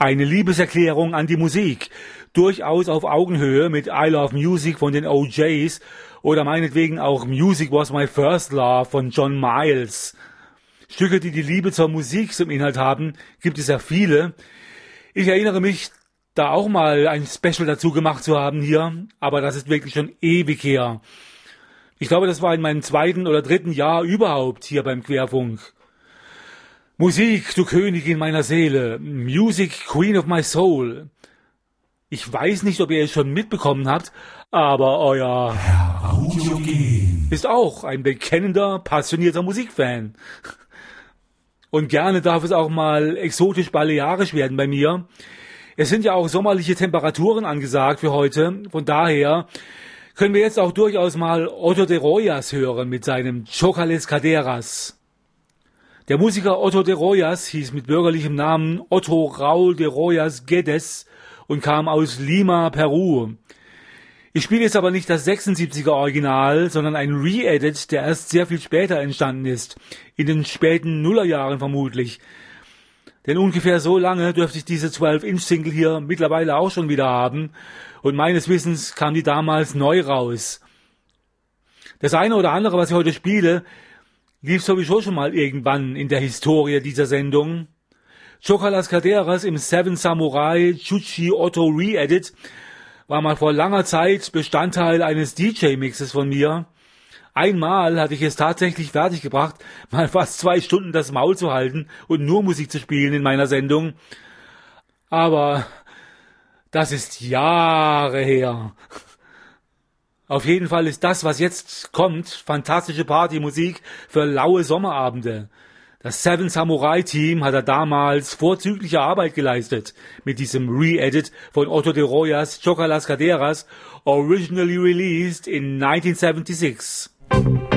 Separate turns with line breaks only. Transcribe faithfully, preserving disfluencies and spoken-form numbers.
Eine Liebeserklärung an die Musik, durchaus auf Augenhöhe mit I Love Music von den O Js oder meinetwegen auch Music Was My First Love von John Miles. Stücke, die die Liebe zur Musik zum Inhalt haben, gibt es ja viele. Ich erinnere mich, da auch mal ein Special dazu gemacht zu haben hier, aber das ist wirklich schon ewig her. Ich glaube, das war in meinem zweiten oder dritten Jahr überhaupt hier beim Querfunk. Musik, du Königin meiner Seele, Music, Queen of my Soul. Ich weiß nicht, ob ihr es schon mitbekommen habt, aber euer
Herr Audiogen
ist auch ein bekennender, passionierter Musikfan. Und gerne darf es auch mal exotisch-balearisch werden bei mir. Es sind ja auch sommerliche Temperaturen angesagt für heute, von daher können wir jetzt auch durchaus mal Otto de Royas hören mit seinem Chocales Caderas. Der Musiker Otto de Royas hieß mit bürgerlichem Namen Otto Raúl de Royas Guedes und kam aus Lima, Peru. Ich spiele jetzt aber nicht das sechsundsiebziger Original, sondern ein Re-Edit, der erst sehr viel später entstanden ist, in den späten Nullerjahren vermutlich. Denn ungefähr so lange dürfte ich diese zwölf Inch Single hier mittlerweile auch schon wieder haben und meines Wissens kam die damals neu raus. Das eine oder andere, was ich heute spiele, lief sowieso schon mal irgendwann in der Historie dieser Sendung. Chocales Caderas im Seven Samurai Chuchi Otto Re-Edit war mal vor langer Zeit Bestandteil eines D J-Mixes von mir. Einmal hatte ich es tatsächlich fertiggebracht, mal fast zwei Stunden das Maul zu halten und nur Musik zu spielen in meiner Sendung. Aber das ist Jahre her. Auf jeden Fall ist das, was jetzt kommt, fantastische Partymusik für laue Sommerabende. Das Seven Samurai Team hat da damals vorzügliche Arbeit geleistet mit diesem Re-Edit von Otto de Royas Chocales Caderas, originally released in nineteen seventy-six.